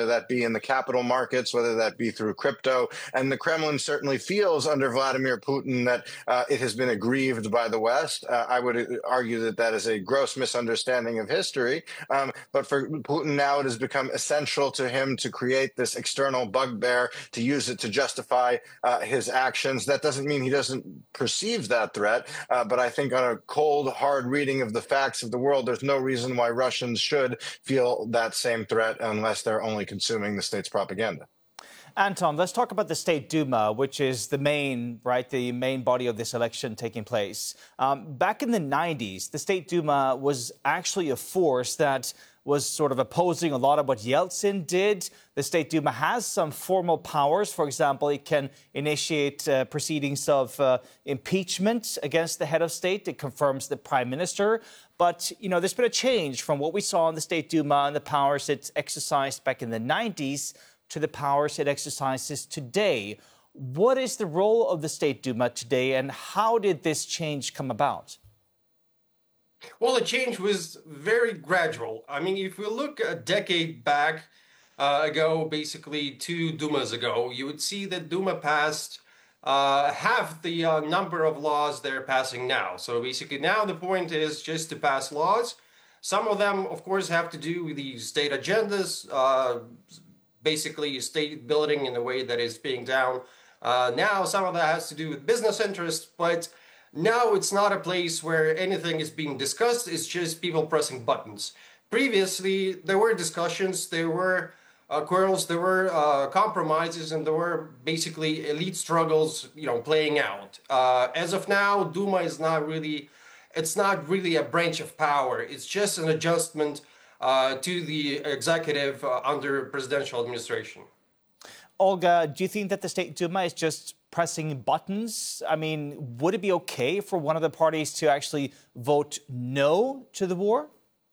that be in the capital markets, whether that be through crypto. And the Kremlin certainly feels under Vladimir Putin that it has been aggrieved by the West. I would argue that that is a gross misunderstanding of history. But for Putin now, it has become essential to him to create this external bugbear, to use it to justify his actions. That doesn't mean he doesn't perceive that threat, but I think on a cold, hard reading of the facts of the world, there's no reason why Russians should feel that same threat unless they're only consuming the state's propaganda. Anton, let's talk about the State Duma, which is the main body of this election taking place. Back in the 90s, the State Duma was actually a force that was sort of opposing a lot of what Yeltsin did. The State Duma has some formal powers. For example, it can initiate proceedings of impeachment against the head of state. It confirms the prime minister. But, there's been a change from what we saw in the State Duma and the powers it exercised back in the 90s to the powers it exercises today. What is the role of the State Duma today, and how did this change come about? Well, the change was very gradual. I mean, if we look a decade back ago, basically 2 Dumas ago, you would see that Duma passed half the number of laws they're passing now. So basically now the point is just to pass laws. Some of them, of course, have to do with the state agendas, basically state building in the way that is being down. Now some of that has to do with business interests, but now it's not a place where anything is being discussed, it's just people pressing buttons. Previously, there were discussions, there were quarrels, there were compromises, and there were basically elite struggles, playing out. As of now, Duma is not really a branch of power. It's just an adjustment to the executive under presidential administration. Olga, do you think that the State Duma is just pressing buttons? I mean, would it be okay for one of the parties to actually vote no to the war?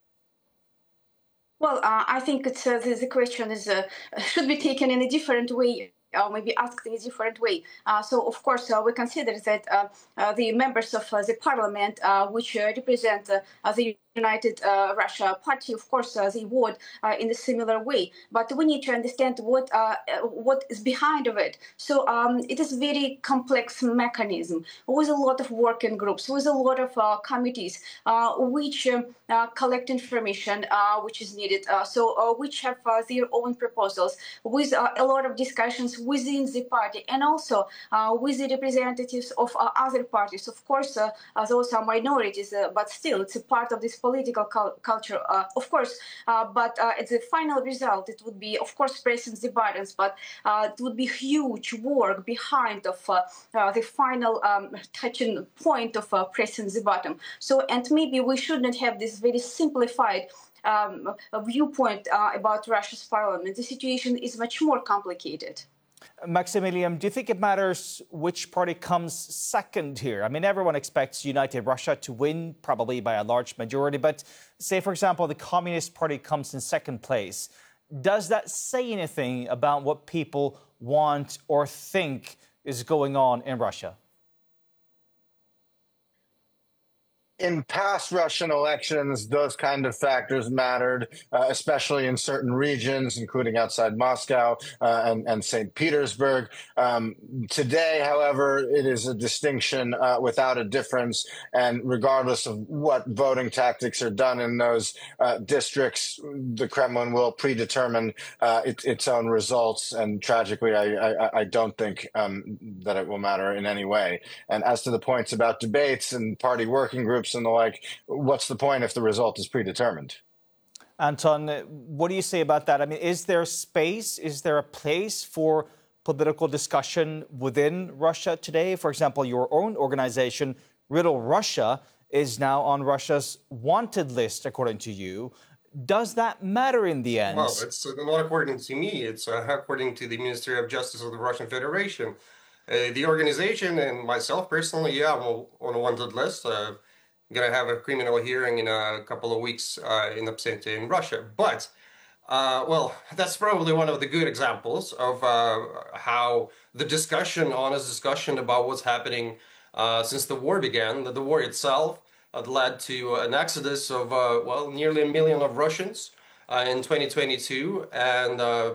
Well, I think the question is should be taken in a different way. Maybe asked in a different way. So, of course, we consider that the members of the parliament, which represent the United Russia Party, of course, they vote in a similar way. But we need to understand what is behind of it. So it is a very complex mechanism with a lot of working groups, with a lot of committees, which collect information which is needed, which have their own proposals, with a lot of discussions within the party, and also with the representatives of other parties. Of course, those are minorities, but still, it's a part of this political culture, of course. But at the final result, it would be, of course, pressing the buttons, but it would be huge work behind of the final touching point of pressing the button. So, and maybe we should not have this very simplified viewpoint about Russia's parliament. The situation is much more complicated. Maximilian, do you think it matters which party comes second here? I mean, everyone expects United Russia to win, probably by a large majority. But say, for example, the Communist Party comes in second place. Does that say anything about what people want or think is going on in Russia? In past Russian elections, those kind of factors mattered, especially in certain regions, including outside Moscow and St. Petersburg. Today, however, it is a distinction without a difference. And regardless of what voting tactics are done in those districts, the Kremlin will predetermine its own results. And tragically, I don't think that it will matter in any way. And as to the points about debates and party working groups, and the like, what's the point if the result is predetermined? Anton, what do you say about that? I mean, is there space, is there a place for political discussion within Russia today? For example, your own organization, Riddle Russia, is now on Russia's wanted list, according to you. Does that matter in the end? Well, it's not according to me. It's according to the Ministry of Justice of the Russian Federation. The organization and myself personally, I'm on a wanted list. Going to have a criminal hearing in a couple of weeks in absentia in Russia. But, well, that's probably one of the good examples of how the discussion, honest discussion about what's happening since the war began, the war itself led to an exodus of, well, nearly 1 million of Russians in 2022. And